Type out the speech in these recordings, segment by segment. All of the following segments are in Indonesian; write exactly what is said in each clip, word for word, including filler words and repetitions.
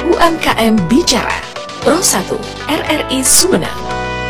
U M K M Bicara Pro satu R R I Sumeneb.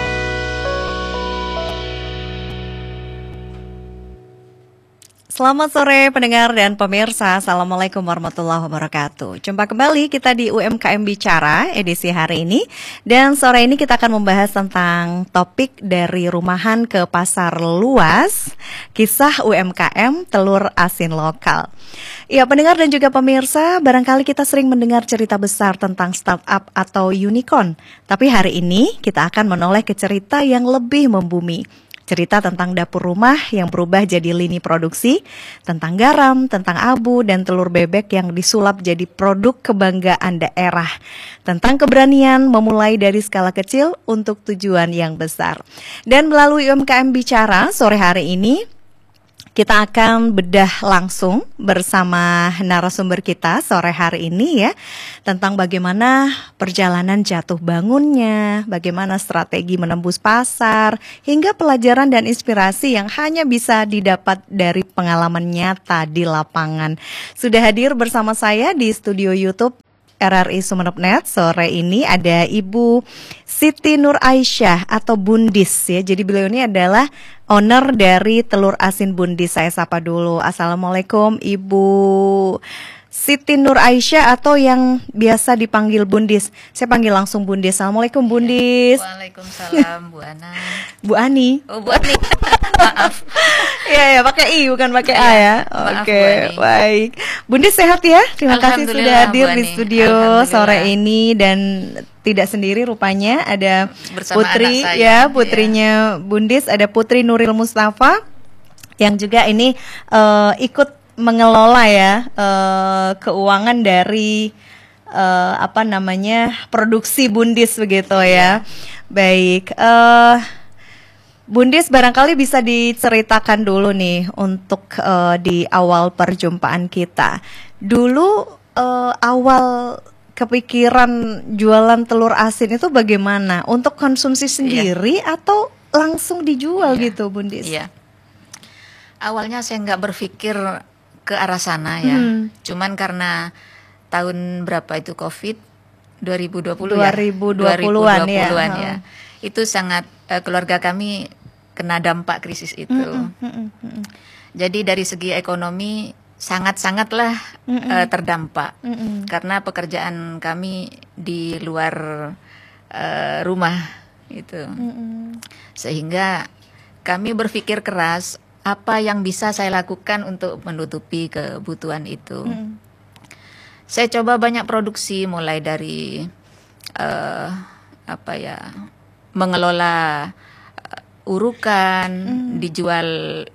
Selamat sore pendengar dan pemirsa, Assalamualaikum warahmatullahi wabarakatuh. Jumpa kembali kita di U M K M Bicara edisi hari ini. Dan sore ini kita akan membahas tentang topik dari rumahan ke pasar luas, kisah U M K M telur asin lokal. Ya, pendengar dan juga pemirsa, barangkali kita sering mendengar cerita besar tentang startup atau unicorn. Tapi hari ini kita akan menoleh ke cerita yang lebih membumi. Cerita tentang dapur rumah yang berubah jadi lini produksi, tentang garam, tentang abu, dan telur bebek yang disulap jadi produk kebanggaan daerah. Tentang keberanian memulai dari skala kecil untuk tujuan yang besar. Dan melalui U M K M Bicara sore hari ini, kita akan bedah langsung bersama narasumber kita sore hari ini ya, tentang bagaimana perjalanan jatuh bangunnya, bagaimana strategi menembus pasar, hingga pelajaran dan inspirasi yang hanya bisa didapat dari pengalaman nyata di lapangan. Sudah hadir bersama saya di studio YouTube R R I Sumeneb Net. Sore ini ada Ibu Siti Nur Aisyah atau Bundis ya. Jadi beliau ini adalah owner dari telur asin Bundis. Saya sapa dulu. Assalamualaikum Ibu Siti Nur Aisyah atau yang biasa dipanggil Bundis. Saya panggil langsung Bundis. Assalamualaikum Bundis. Waalaikumsalam Bu Ana. Bu Ani. Oh Bu Ani. Maaf. Iya ya, pakai I bukan pakai A ya. Oke, okay, baik. Bundis sehat ya? Terima kasih sudah hadir di studio sore ini dan tidak sendiri rupanya ada bersama putri anak saya, ya, putrinya ya. Bundis, ada Putri Nuril Mustafa yang juga ini uh, ikut mengelola ya uh, keuangan dari uh, apa namanya produksi Bundis begitu ya. Baik. Uh, Bundis, barangkali bisa diceritakan dulu nih untuk uh, di awal perjumpaan kita. Dulu uh, awal kepikiran jualan telur asin itu bagaimana? Untuk konsumsi sendiri iya. atau langsung dijual iya. gitu, Bundis? Iya. Awalnya saya nggak berpikir ke arah sana ya. Hmm. Cuman karena tahun berapa itu COVID? dua ribu dua puluh dua ribu dua puluhan ya. ya. Itu sangat uh, keluarga kami kena dampak krisis itu. Mm -mm, mm -mm. Jadi dari segi ekonomi sangat-sangatlah mm -mm. uh, terdampak mm -mm. karena pekerjaan kami di luar uh, rumah itu. Mm -mm. Sehingga kami berpikir keras apa yang bisa saya lakukan untuk menutupi kebutuhan itu. Mm. Saya coba banyak produksi mulai dari uh, apa ya mengelola urukan, mm. dijual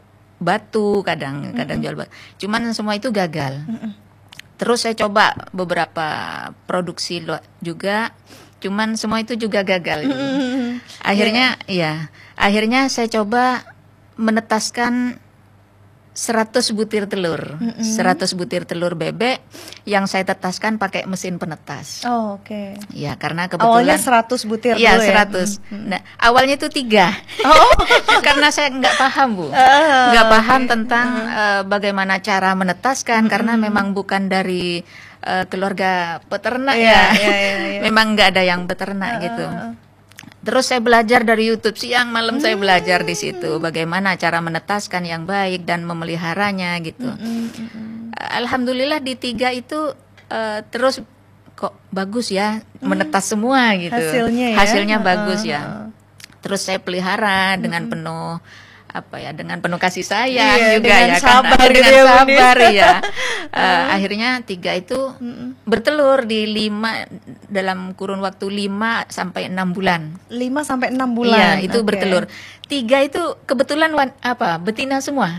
batu, kadang kadang mm -mm. jual batu. Cuman semua itu gagal. Mm -mm. Terus saya coba beberapa produksi juga, cuman semua itu juga gagal. Mm -mm. Akhirnya yeah. ya, akhirnya saya coba menetaskan seratus butir telur, mm -hmm. seratus butir telur bebek yang saya tetaskan pakai mesin penetas. Oh, oke. Okay. Ya, karena kebetulan awalnya seratus butir ya, dulu seratus. Ya. Mm -hmm. Nah, awalnya itu tiga. Oh. Karena saya nggak paham, Bu. Nggak uh, paham okay. tentang uh, bagaimana cara menetaskan, mm -hmm. karena memang bukan dari uh, keluarga peternak yeah, ya. Yeah, yeah, yeah. Memang nggak ada yang peternak uh, gitu. Terus saya belajar dari YouTube, siang malam hmm. saya belajar di situ bagaimana cara menetaskan yang baik dan memeliharanya gitu. Hmm, hmm, hmm. Alhamdulillah di tiga itu uh, terus kok bagus ya hmm. menetas semua gitu. Hasilnya ya. Hasilnya uh, bagus ya. Uh, Terus saya pelihara hmm. dengan penuh apa ya dengan penuh kasih sayang iya, juga dengan ya sabar kan gitu dengan ya, sabar ya. uh, akhirnya tiga itu mm-mm. bertelur di lima dalam kurun waktu lima sampai enam bulan. Lima sampai enam bulan. Iya, itu okay. bertelur. Tiga itu kebetulan wan, apa betina semua.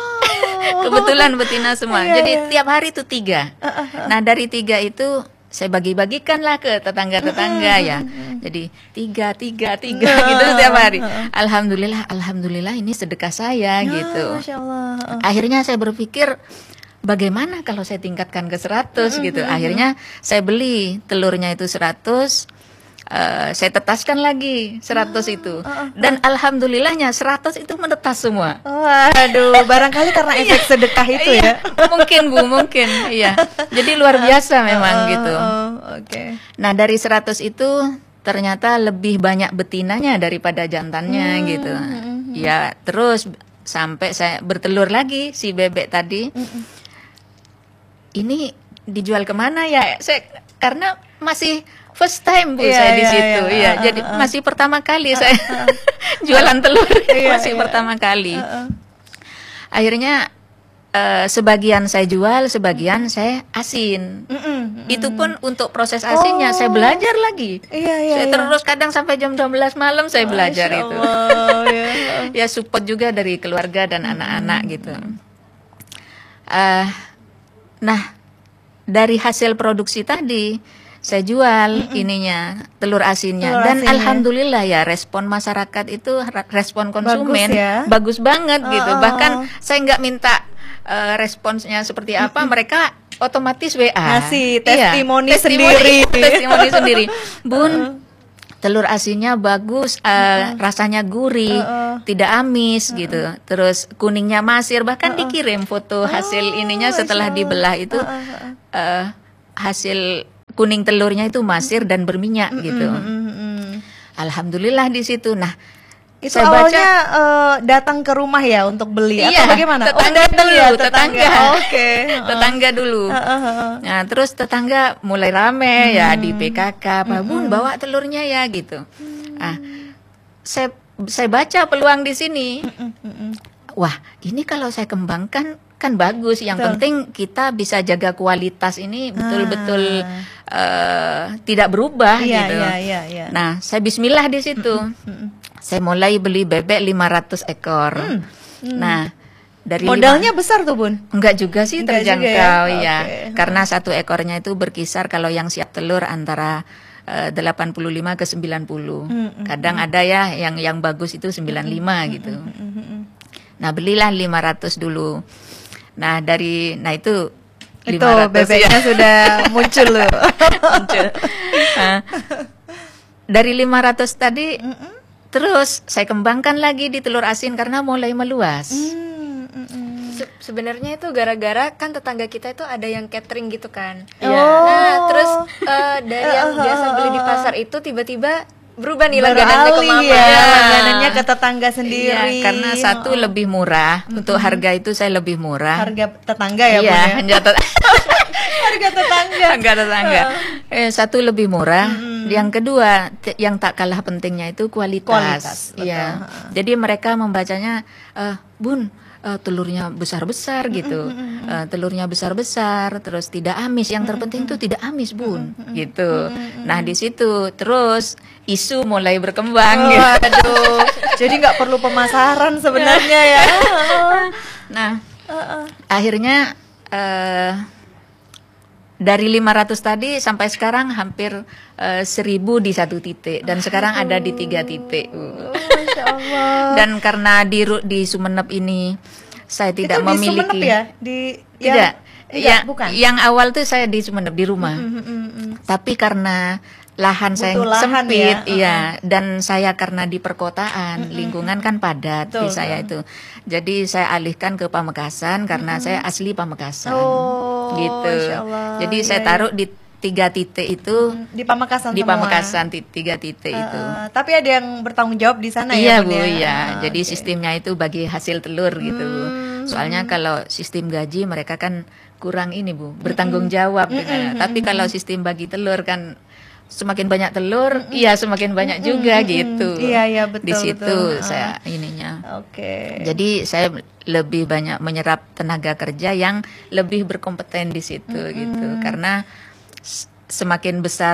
Oh. Kebetulan betina semua. Iya, Jadi iya. tiap hari itu tiga. Uh, uh, uh. Nah dari tiga itu saya bagi-bagikan lah ke tetangga-tetangga mm-hmm. ya. Jadi tiga, tiga, tiga nah, gitu setiap hari. Alhamdulillah, alhamdulillah ini sedekah saya nah, gitu. Masya Allah. Akhirnya saya berpikir bagaimana kalau saya tingkatkan ke seratus mm-hmm. gitu. Akhirnya saya beli telurnya itu seratus. uh, saya tetaskan lagi seratus oh, itu. oh, oh, dan alhamdulillahnya seratus itu menetas semua. Waduh, barangkali karena efek sedekah itu ya. Mungkin Bu, mungkin. Iya. Jadi luar biasa memang oh, gitu. Oh, Oke. Okay. Nah, dari seratus itu ternyata lebih banyak betinanya daripada jantannya hmm, gitu. Hmm, hmm. Ya, terus sampai saya bertelur lagi si bebek tadi. Hmm. Ini dijual kemana ya? Saya karena masih first time Bu, yeah, saya di yeah, situ, yeah. ya. Uh, Jadi uh, masih pertama kali uh, saya uh, jualan telur, yeah, masih yeah. pertama kali. Uh, uh. Akhirnya uh, sebagian saya jual, sebagian saya asin. Mm -mm, mm. Itu pun untuk proses asinnya oh. saya belajar lagi. Yeah, yeah, saya yeah. terus kadang sampai jam dua belas malam saya oh, belajar itu. yeah. Ya support juga dari keluarga dan anak-anak mm. gitu. Uh, nah, dari hasil produksi tadi saya jual mm -mm. ininya telur asinnya telur dan asinnya. Alhamdulillah ya respon masyarakat itu respon konsumen bagus, ya? bagus banget oh, gitu. Bahkan saya nggak minta uh, responsnya seperti apa, mm -mm. mereka otomatis W A ngasih testimoni iya, sendiri testimoni sendiri Bun, uh -uh. telur asinnya bagus, uh, uh -uh. rasanya gurih, uh -uh. tidak amis uh -uh. gitu. Terus kuningnya masir, bahkan uh -uh. dikirim foto hasil oh, ininya setelah dibelah itu uh -uh. Uh, hasil kuning telurnya itu masir dan berminyak mm -mm, gitu. Mm -mm. Alhamdulillah di situ. Nah, itu saya awalnya baca, uh, datang ke rumah ya untuk beli iya, atau bagaimana? Tetangga oh, dulu, ya, tetangga, tetangga. Oh, Oke, okay. tetangga dulu. Uh, uh, uh. Nah, terus tetangga mulai rame hmm. ya di P K K, Pak Bun hmm. bawa telurnya ya gitu. Hmm. Ah, saya saya baca peluang di sini. Hmm. Hmm. Wah, ini kalau saya kembangkan kan bagus. Yang Betul. penting kita bisa jaga kualitas ini betul-betul ah. uh, tidak berubah iya, gitu. Iya, iya, iya. Nah, saya bismillah di situ. Saya mulai beli bebek lima ratus ekor. Hmm. Hmm. Nah, dari modalnya lima, besar tuh Bun? Enggak juga sih, enggak terjangkau ya. ya. Okay. Karena satu ekornya itu berkisar kalau yang siap telur antara uh, delapan puluh lima ke sembilan puluh. Hmm. Kadang hmm. ada ya yang yang bagus itu sembilan puluh lima hmm. gitu. Hmm. Nah, belilah lima ratus dulu. Nah, dari nah itu itu bebeknya ya. sudah muncul loh. muncul. Nah, dari lima ratus tadi mm -mm. terus saya kembangkan lagi di telur asin karena mulai meluas. Mm -mm. Se sebenarnya itu gara-gara kan tetangga kita itu ada yang catering gitu kan. Oh. Nah, terus uh, dari yang biasa beli di pasar itu tiba-tiba berubah nih langganannya ke mama ya, langganannya ke tetangga sendiri. Iya, karena satu oh. lebih murah, mm-hmm. untuk harga itu saya lebih murah. Harga tetangga ya, iya, Bu ya? tet harga tetangga. Harga tetangga. Eh, satu lebih murah, mm-hmm. yang kedua yang tak kalah pentingnya itu kualitas. Kualitas, iya. Jadi mereka membacanya, uh, Bun, Uh, telurnya besar-besar gitu, mm-hmm. uh, telurnya besar-besar, terus tidak amis. Yang terpenting itu tidak amis Bun, mm-hmm. gitu. Mm-hmm. Nah di situ terus isu mulai berkembang. Oh, gitu. Aduh, jadi nggak perlu pemasaran sebenarnya ya. Nah uh-uh. akhirnya uh, dari lima ratus tadi sampai sekarang hampir uh, seribu di satu titik dan sekarang ada di tiga titik. Uh. Masya Allah. Dan karena di di Sumeneb ini saya tidak itu memiliki. Di Sumeneb ya? Di tidak. Yang, ya, bukan. Yang awal tuh saya di Sumeneb di rumah. Mm -hmm, mm -hmm. Tapi karena lahan Butuh saya lahan sempit, ya? iya, uh -huh. dan saya karena di perkotaan, mm -hmm. lingkungan kan padat Betul, di saya kan? itu. Jadi saya alihkan ke Pamekasan karena mm -hmm. saya asli Pamekasan. Oh, gitu. Masya Allah. Jadi ya, saya taruh di tiga titik itu di Pamekasan di semua. Pamekasan tiga titik uh, itu. Tapi ada yang bertanggung jawab di sana iya, ya, Bu, ya. Iya. Oh, Jadi okay. sistemnya itu bagi hasil telur gitu. Hmm. Soalnya kalau sistem gaji mereka kan kurang ini, Bu, bertanggung jawab gitu. Hmm. Tapi kalau sistem bagi telur kan semakin banyak telur, mm-hmm. iya semakin banyak juga mm-hmm. gitu. Iya, iya, betul. Di situ betul. saya ininya. Oke. Okay. Jadi saya lebih banyak menyerap tenaga kerja yang lebih berkompeten di situ mm-hmm. gitu. Karena semakin besar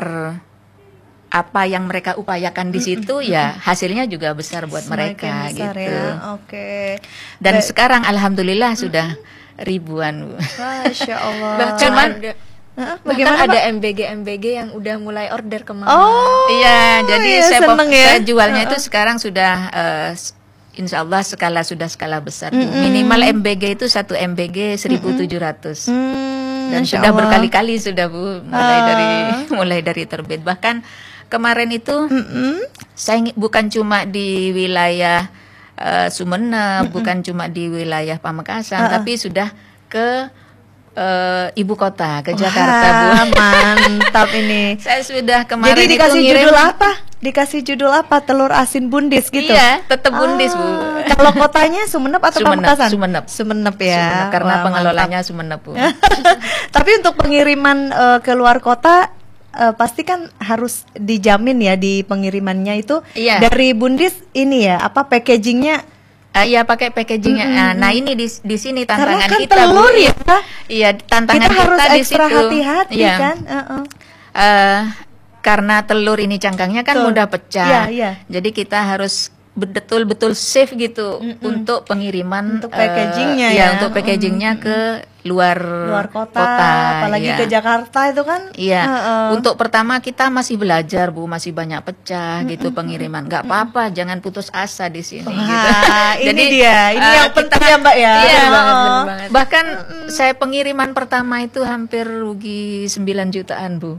apa yang mereka upayakan di situ mm-hmm. ya hasilnya juga besar buat semakin mereka besar, gitu. Ya. Oke. Okay. Dan Be sekarang alhamdulillah mm-hmm. sudah ribuan, Bu. Masya Allah. Bahkan ada Uh, Bahkan ada M B G M B G yang udah mulai order ke mama. Oh, iya. Jadi iya, saya, seneng ya? saya jualnya uh -uh. itu sekarang sudah, uh, insya Allah skala sudah skala besar. Mm -hmm. Minimal M B G itu satu M B G seribu tujuh ratus. Mm -hmm. Dan Masya sudah Allah. berkali-kali sudah, Bu, mulai uh. dari mulai dari terbit. Bahkan kemarin itu mm-mm. saya bukan cuma di wilayah uh, Sumeneb, mm-mm. bukan cuma di wilayah Pamekasan, uh-uh. tapi sudah ke uh, ibu kota, ke Jakarta. Wah, Bu. Mantap ini. Saya sudah kemarin. Jadi dikasih itu ngirim, judul apa? Dikasih judul apa? Telur asin Bundis gitu. Iya, tetap Bundis, Bu. Ah, kalau kotanya Sumeneb atau Sumeneb, Pamekasan? Sumeneb. Sumeneb ya. Sumeneb, karena Wah, pengelolanya mantap. Sumeneb, Bu. Tapi untuk pengiriman uh, ke luar kota uh, pasti kan harus dijamin ya di pengirimannya itu. Iya. Dari Bundis ini ya, apa packagingnya? Uh, iya pakai packagingnya. Mm-hmm. Nah ini di di sini tantangan Karena kan kita, telur Bu. ya. Iya tantangan kita, kita, harus di ekstra situ. hati-hati Iya. kan. Uh-uh. Uh, karena telur ini cangkangnya kan Betul. mudah pecah. Iya, iya. Jadi kita harus betul-betul safe gitu Mm-mm. untuk pengiriman Untuk packagingnya uh, ya. untuk packagingnya Mm-mm. ke luar luar kota, kota apalagi ya. ke Jakarta itu kan. Iya. Uh-uh. Untuk pertama kita masih belajar, Bu, masih banyak pecah mm-mm. gitu pengiriman. Nggak apa-apa, jangan putus asa di sini. Wah, gitu. ini Jadi dia, ini uh, yang penting ya Mbak ya. Iya, Uh-uh. banget, bener banget. Bahkan mm-mm. saya pengiriman pertama itu hampir rugi sembilan jutaan, Bu.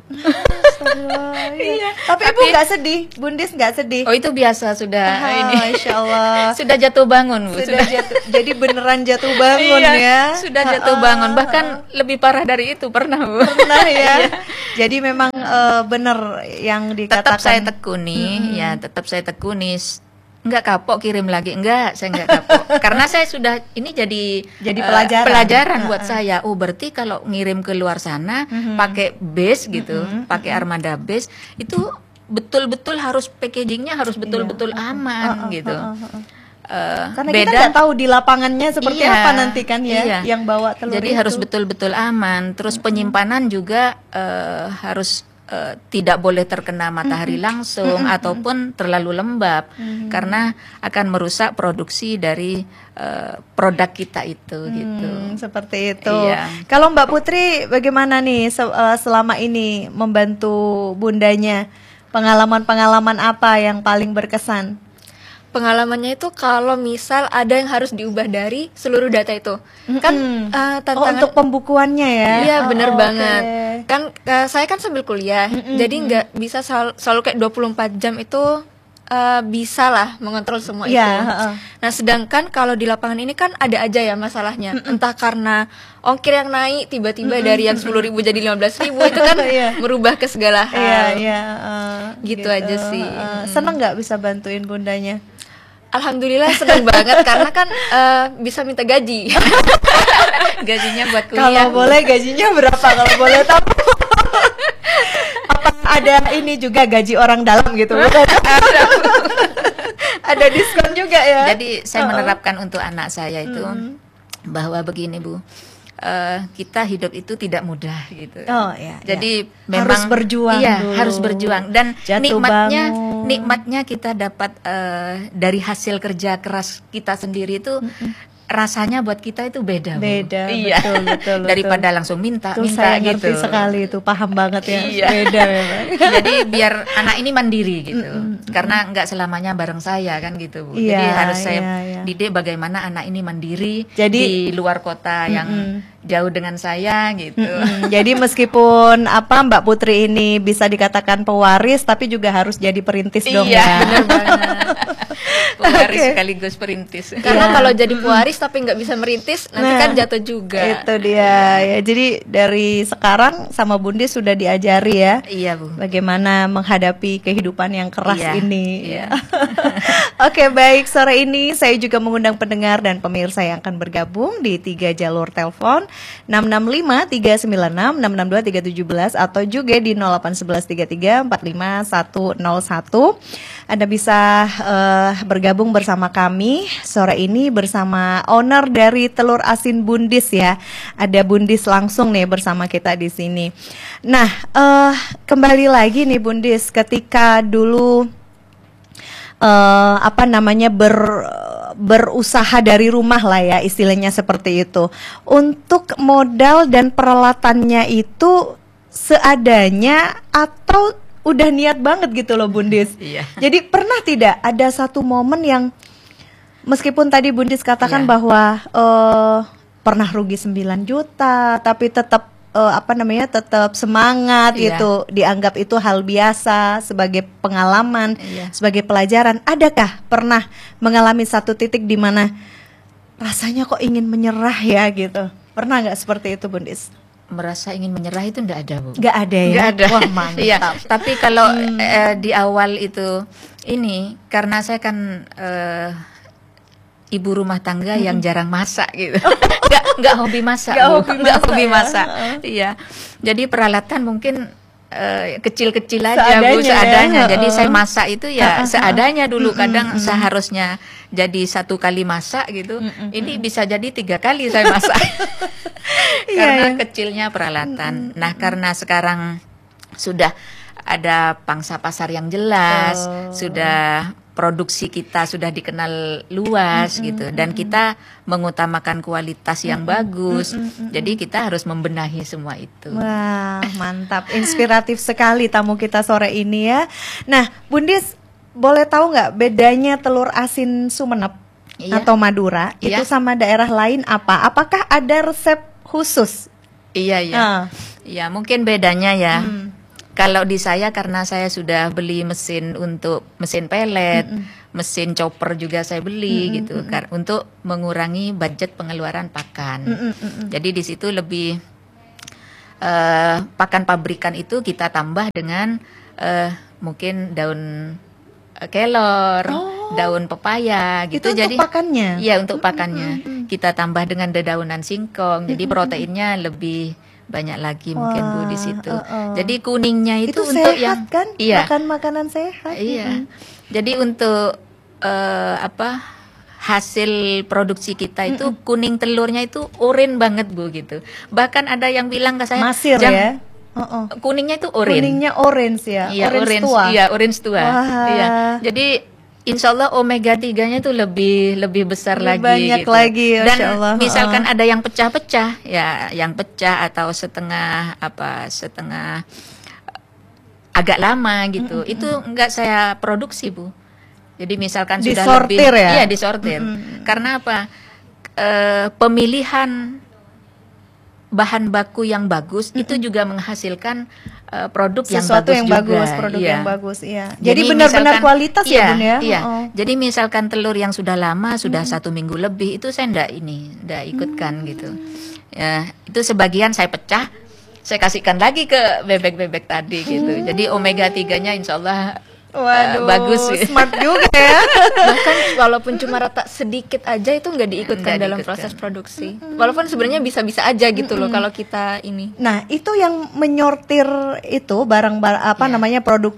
Iya. Tapi, Tapi Ibu nggak sedih, Bundis nggak sedih. Oh itu biasa sudah Ah, ini. Insya Allah. Sudah jatuh bangun, Bu. Sudah jatuh, jadi beneran jatuh bangun Iya, ya. Sudah jatuh Ah, bangun. ah, Bahkan lebih parah dari itu pernah, Bu. Pernah ya. Iya. Jadi memang uh, bener yang dikatakan. Tetap saya tekuni, hmm. ya tetap saya tekuni. Enggak kapok kirim lagi, enggak, saya enggak kapok. Karena saya sudah ini jadi Jadi uh, pelajaran. pelajaran buat Uh-uh. saya. Oh, berarti kalau ngirim ke luar sana Mm-hmm. pakai base gitu, Mm-hmm. pakai armada base itu betul-betul harus packagingnya harus betul-betul Iya. aman Uh-uh, gitu. uh-uh, uh-uh. Uh, Karena beda, kita nggak tahu di lapangannya seperti iya, apa nanti kan ya, iya. yang bawa telur Jadi itu. harus betul-betul aman. Terus penyimpanan juga uh, harus uh, tidak boleh terkena matahari langsung ataupun terlalu lembab karena akan merusak produksi dari uh, produk kita itu gitu. Hmm, seperti itu. Iya. Kalau Mbak Putri bagaimana nih se- uh, selama ini membantu bundanya? Pengalaman-pengalaman apa yang paling berkesan? Pengalamannya itu kalau misal ada yang harus diubah dari seluruh data itu kan Mm-mm. uh, Oh, tantangan untuk pembukuannya ya? iya Oh, bener oh, banget oke. kan uh, saya kan sambil kuliah Mm-mm. jadi nggak bisa sel- selalu kayak dua puluh empat jam itu uh, bisa lah mengontrol semua Iya, itu. heeh. Nah sedangkan kalau di lapangan ini kan ada aja ya masalahnya entah karena ongkir yang naik tiba-tiba dari yang sepuluh ribu jadi lima belas ribu itu kan Iya. merubah ke segala hal. Iya, iya. uh, Gitu aja sih. uh, Mm. Seneng nggak bisa bantuin bundanya? Alhamdulillah senang banget karena kan uh, bisa minta gaji. Gajinya buat Kalau kuliah. boleh gajinya berapa? Kalau boleh tahu? Apa ada ini juga gaji orang dalam gitu? Bukan? Ada diskon juga ya? Jadi saya menerapkan untuk anak saya itu bahwa begini, Bu. Uh, kita hidup itu tidak mudah gitu. Oh ya. Jadi ya. memang harus berjuang iya, dulu. harus berjuang dan Jatuh nikmatnya bangun. nikmatnya kita dapat uh, dari hasil kerja keras kita sendiri itu rasanya buat kita itu beda, Bu. Beda, Iya. betul, betul, Daripada betul. langsung minta Itu minta saya gitu. ngerti sekali itu, paham banget ya. Iya. Beda memang. Jadi biar anak ini mandiri gitu. Karena nggak selamanya bareng saya kan gitu, Bu. Jadi Iya, harus saya iya, iya. didik bagaimana anak ini mandiri Jadi- di luar kota yang Mm-mm. jauh dengan saya gitu. Mm-mm. Jadi meskipun apa Mbak Putri ini bisa dikatakan pewaris, tapi juga harus jadi perintis dong Iya, ya. benar banget. Pewaris Oke. sekaligus perintis. Karena Iya. kalau jadi pewaris tapi nggak bisa merintis nanti Nah, kan jatuh juga. Itu dia ya. Jadi dari sekarang sama Bundis sudah diajari ya. Iya, Bu. Bagaimana menghadapi kehidupan yang keras Iya, ini. iya. Oke, baik, sore ini saya juga mengundang pendengar dan pemirsa yang akan bergabung di tiga jalur telepon enam enam lima tiga sembilan enam enam enam dua tiga tujuh belas atau juga di nol delapan satu satu tiga tiga empat lima satu nol satu. Anda bisa eh, bergabung bersama kami sore ini bersama owner dari telur asin Bundis ya. Ada Bundis langsung nih bersama kita di sini. Nah, eh, kembali lagi nih Bundis, ketika dulu eh, apa namanya ber berusaha dari rumah lah ya, istilahnya seperti itu. Untuk modal dan peralatannya itu seadanya atau udah niat banget gitu loh Bundis. Iya. Jadi pernah tidak ada satu momen yang meskipun tadi Bundis katakan Iya. bahwa eh, pernah rugi sembilan juta tapi tetap uh, apa namanya tetap semangat Iya. gitu, dianggap itu hal biasa sebagai pengalaman, Iya. sebagai pelajaran. Adakah pernah mengalami satu titik di mana rasanya kok ingin menyerah ya gitu? Pernah nggak seperti itu, Bundis? Merasa ingin menyerah itu enggak ada, Bu. Nggak ada ya? Nggak ada. Wah, mantap. Iya, tapi kalau eh, di awal itu ini karena saya kan eh, ibu rumah tangga yang jarang masak gitu. Nggak nggak hobi masak, Nggak Bu. hobi Nggak masak hobi ya? masak. Iya. Jadi peralatan mungkin eh, kecil-kecil aja, Bu, Seadanya ya? seadanya. Jadi Heeh. saya masak itu ya seadanya dulu. Mm-mm, Kadang mm-mm. seharusnya jadi satu kali masak gitu. Ini bisa jadi tiga kali saya masak. Iya, Karena iya. kecilnya peralatan. Nah, karena sekarang sudah ada pangsa pasar yang jelas, Oh. sudah produksi kita sudah dikenal luas gitu, dan kita mengutamakan kualitas yang bagus. Jadi kita harus membenahi semua itu. Wah, mantap, inspiratif sekali tamu kita sore ini ya. Nah, Bundis, boleh tahu nggak bedanya telur asin Sumeneb Iya. atau Madura Iya. itu sama daerah lain apa? Apakah ada resep khusus? Iya, iya. Ah. Ya, mungkin bedanya ya. Kalau di saya karena saya sudah beli mesin untuk mesin pelet, mesin chopper juga saya beli gitu kar- untuk mengurangi budget pengeluaran pakan. Jadi di situ lebih eh, pakan pabrikan itu kita tambah dengan eh, mungkin daun eh, kelor, daun pepaya gitu. Itu untuk Jadi pakannya? Iya, untuk pakannya. Kita tambah dengan dedaunan singkong. Jadi proteinnya lebih banyak lagi mungkin, Bu, di Wah, situ. uh-uh. Jadi kuningnya itu, Itu untuk sehat yang kan? Iya. Makan makanan sehat. Iya. Jadi untuk eh, apa hasil produksi kita itu kuning telurnya itu oren banget, Bu, gitu. Bahkan ada yang bilang ke saya, Masir "Jang, ya. Uh-uh. kuningnya itu oren." Kuningnya orange ya. Iya, orange, tua. iya, orange tua. Wah. Iya. Jadi insya Allah omega tiga-nya itu lebih lebih besar Lebih lagi banyak gitu. lagi, Dan Masya Allah. misalkan Uh. ada yang pecah-pecah, ya yang pecah atau setengah apa setengah eh, agak lama gitu. Itu enggak saya produksi, Bu. Jadi misalkan sudah Disortir lebih ya? iya disortir. Karena apa? Eh, pemilihan bahan baku yang bagus itu juga menghasilkan eh, produk Sesuatu yang bagus yang juga. bagus, produk Iya. yang bagus, iya. Jadi benar-benar misalkan- kualitas ya, iya, Bun ya. Iya. Oh. Jadi misalkan telur yang sudah lama, sudah satu minggu lebih, itu saya ndak ini, ndak ikutkan Hmm. gitu. Ya, itu sebagian saya pecah, saya kasihkan lagi ke bebek-bebek tadi gitu. Jadi omega tiga-nya insya Allah eh, Waduh, bagus. smart juga ya. Bahkan walaupun cuma rata sedikit aja itu nggak diikutkan Nggak dalam diikutkan. proses produksi. Walaupun sebenarnya bisa-bisa aja gitu loh kalau kita ini. Nah, itu yang menyortir itu barang-barang apa Iya. namanya produk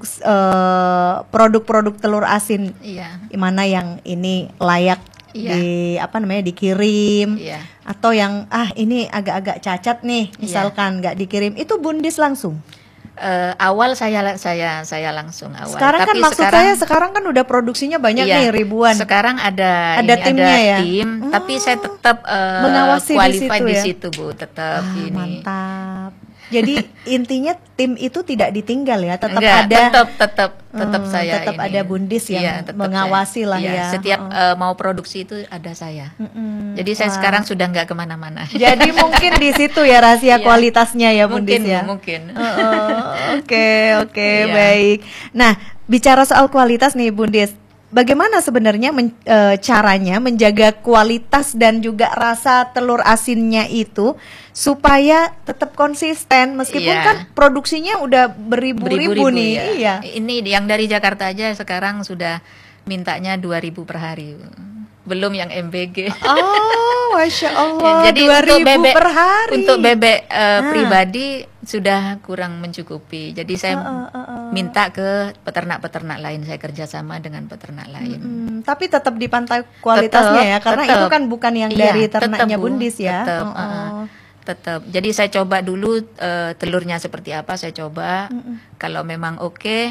eh, produk-produk telur asin Iya. mana yang ini layak Iya. di apa namanya dikirim Iya. atau yang ah ini agak-agak cacat nih misalkan nggak dikirim itu Bundis langsung. Eh, awal saya saya saya langsung awal. Sekarang kan Tapi maksud sekarang, saya sekarang kan udah produksinya banyak iya, nih ribuan. Sekarang ada Ada ini, timnya ada ya? tim, Oh. tapi saya tetap eh, Mengawasi di qualified situ di ya? situ, Bu, tetap Ah, ini. mantap. Jadi intinya tim itu tidak ditinggal ya, tetap Enggak, ada tetap tetap tetap Hmm, saya tetap ini. ada Bundis yang Iya, tetap mengawasi saya. lah Iya, ya. Setiap Oh. eh, mau produksi itu ada saya. Mm-mm. Jadi saya Wah. sekarang sudah nggak kemana-mana. Jadi mungkin di situ ya rahasia Iya. kualitasnya ya Bundis Mungkin, ya. mungkin. Oh, oh, Oke oke Iya. baik. Nah bicara soal kualitas nih Bundis, bagaimana sebenarnya men- eh, caranya menjaga kualitas dan juga rasa telur asinnya itu supaya tetap konsisten meskipun Iya. kan produksinya udah beribu-ribu Beribu-ribu nih. ya. Iya. Ini yang dari Jakarta aja sekarang sudah mintanya dua ribu per hari. Belum yang M B G. Oh, masya Allah. Ya, jadi dua untuk ribu bebek per hari. untuk bebek eh, Ah. pribadi sudah kurang mencukupi. Jadi saya Ah, ah, ah, ah. minta ke peternak-peternak lain. Saya kerjasama dengan peternak lain. Hmm, tapi tetap dipantau kualitasnya Tetap, ya, karena tetap. itu kan bukan yang Iya, dari tetap, ternaknya Bu. Bundis ya. Tetap, Oh, uh-uh. oh. Tetap. Jadi saya coba dulu eh, telurnya seperti apa, saya coba. Kalau memang oke,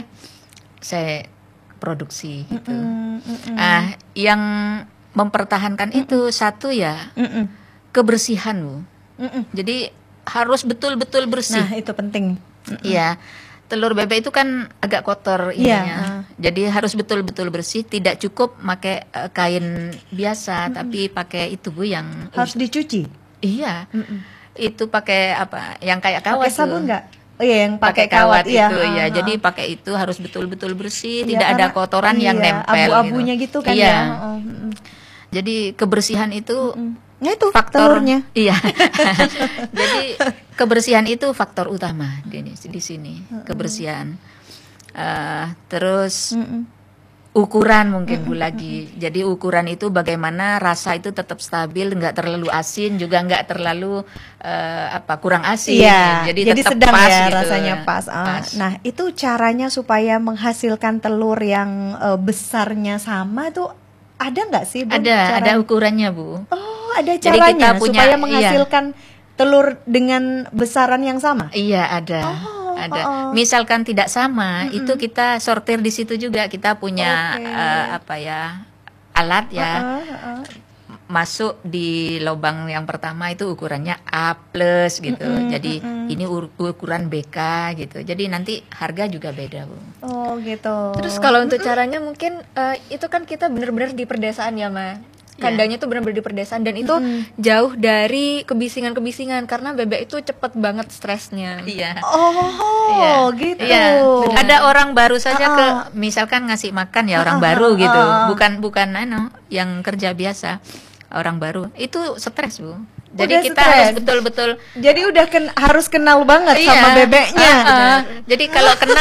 saya produksi gitu. Mm, mm, mm. Ah, yang mempertahankan itu satu ya Mm, mm. kebersihan, Bu. Mm, mm. Jadi harus betul-betul bersih. Nah itu penting. Iya. Telur bebek itu kan agak kotor Iya, ininya. ah. Jadi harus betul-betul bersih, tidak cukup pakai eh, kain biasa, tapi pakai itu, Bu, yang Harus dicuci. iya. Mm, mm. itu pakai apa? Yang kayak kawat Pakai sabun tuh. nggak? Oh iya, yang pakai Pakai kawat, kawat iya. itu ya. Ah, Jadi ah. pakai itu harus betul-betul bersih, Iya, tidak ada karena- kotoran yang iya, nempel abu-abunya gitu, kan Iya. ya. Oh, mm, Jadi kebersihan itu mm. Nah itu faktor telurnya. Iya. Jadi kebersihan itu faktor utama di di sini. Kebersihan. Eh, terus Mm-mm. ukuran mungkin Bu lagi. Jadi ukuran itu bagaimana rasa itu tetap stabil, nggak terlalu asin juga nggak terlalu eh, apa kurang asin. Iya, Jadi, jadi tetap sedang pas ya gitu. rasanya pas. Ah, Pas. Nah itu caranya supaya menghasilkan telur yang eh, besarnya sama tuh ada nggak sih Bu? Ada ada caranya? ukurannya Bu. Oh ada Jadi caranya kita punya- supaya iya. menghasilkan telur dengan besaran yang sama. Iya ada. Oh, ada. oh, oh. Misalkan tidak sama, itu kita sortir di situ juga. Kita punya Oke. eh, apa ya alat ya. Ah, ah, ah. Masuk di lubang yang pertama itu ukurannya A plus gitu. Mm-mm, Jadi mm-mm. ini ur- ukuran B K gitu. Jadi nanti harga juga beda Bu. Oh gitu. Terus kalau untuk caranya mungkin eh, itu kan kita bener-bener di perdesaan ya Ma. Kandangnya tuh bener-bener di perdesaan dan itu jauh dari kebisingan-kebisingan karena bebek itu cepet banget stresnya. Iya. Oh gitu. Iya, ada orang baru saja Ah, ke ah. misalkan ngasih makan ya orang Ah, baru ah, gitu. ah, ah. Bukan bukan anu yang kerja biasa. Orang baru. Itu stres, Bu. Jadi Udah kita stres. harus betul-betul Jadi udah ken- harus kenal banget Iya, sama bebeknya. ah, ah. Jadi kalau kenal